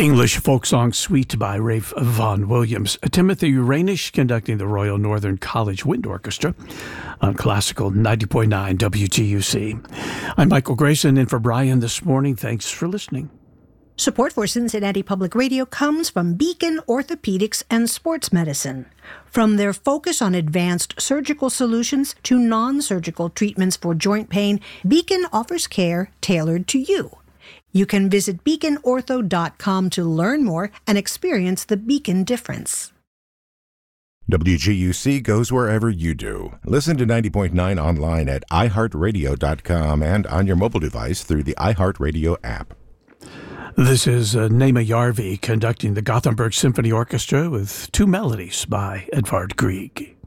English folk song Sweet by Rafe Vaughan Williams. Timothy Rainish conducting the Royal Northern College Wind Orchestra on Classical 90.9 WGUC. I'm Michael Grayson in for Brian this morning. Thanks for listening. Support for Cincinnati Public Radio comes from Beacon Orthopedics and Sports Medicine. From their focus on advanced surgical solutions to non-surgical treatments for joint pain, Beacon offers care tailored to you. You can visit beaconortho.com to learn more and experience the Beacon difference. WGUC goes wherever you do. Listen to 90.9 online at iHeartRadio.com and on your mobile device through the iHeartRadio app. This is Naima Yarvi conducting the Gothenburg Symphony Orchestra with two melodies by Edvard Grieg.